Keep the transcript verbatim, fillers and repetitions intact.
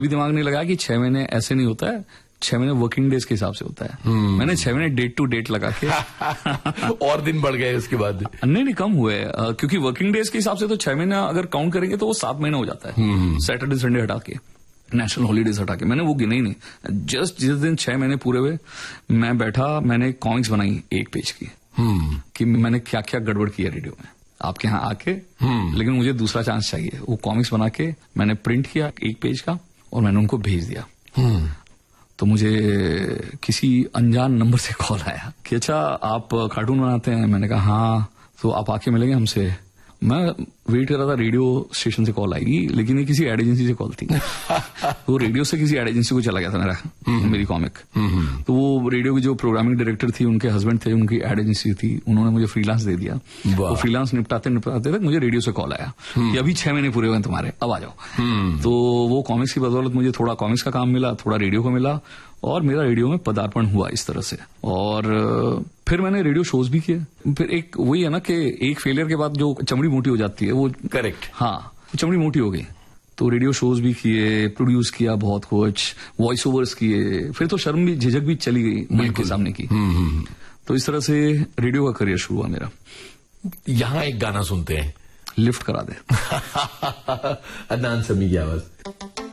भी दिमाग नहीं लगा कि छह महीने ऐसे नहीं होता है, छह महीने वर्किंग डेज के हिसाब से होता है। hmm. मैंने छह महीने डेट टू डेट लगा के और दिन बढ़ गए उसके बाद? नहीं नहीं कम हुए, क्योंकि वर्किंग डेज के हिसाब से तो छह महीने अगर काउंट करेंगे तो वो सात महीने हो जाता है। Saturday hmm. संडे हटा के, नेशनल हॉलीडेज हटा के, मैंने वो गिने ही नहीं। जस्ट जिस दिन छह महीने पूरे हुए मैं बैठा, मैंने कॉमिक्स बनाई एक पेज की hmm. कि मैंने क्या क्या गड़बड़ की है रेडियो में आपके यहाँ आके, hmm. लेकिन मुझे दूसरा चांस चाहिए। वो कॉमिक्स बना के मैंने प्रिंट किया एक पेज का और मैंने उनको भेज दिया। hmm. तो मुझे किसी अनजान नंबर से कॉल आया कि अच्छा आप कार्टून बनाते हैं? मैंने कहा हाँ, तो आप आके मिलेंगे हमसे। मैं वेट कर रहा था रेडियो स्टेशन से कॉल आएगी, लेकिन ये किसी एड एजेंसी से कॉल थी। वो रेडियो से किसी एड एजेंसी को चला गया था मेरा मेरी कॉमिक। तो वो रेडियो की जो प्रोग्रामिंग डायरेक्टर थी, उनके हस्बैंड थे, उनकी एड एजेंसी थी, उन्होंने मुझे फ्रीलांस दे दिया। वो फ्रीलांस निपटाते निपटाते तक मुझे रेडियो से कॉल आया कि अभी छह महीने पूरे हुए तुम्हारे, अब आ जाओ। तो वो कॉमिक्स की बदौलत मुझे थोड़ा कॉमिक्स का काम मिला, थोड़ा रेडियो को मिला, और मेरा रेडियो में पदार्पण हुआ इस तरह से। और फिर मैंने रेडियो शोज भी किए। फिर एक वही है ना कि एक फेलियर के बाद जो चमड़ी मोटी हो जाती है, वो करेक्ट, हाँ, चमड़ी मोटी हो गई। तो रेडियो शोज भी किए, प्रोड्यूस किया बहुत कुछ, वॉइस ओवर्स किए। फिर तो शर्म भी, झिझक भी चली गई माइक के सामने की। तो इस तरह से रेडियो का करियर शुरू हुआ मेरा। यहाँ एक गाना सुनते हैं, लिफ्ट करा दे। अदनान समी की आवाज।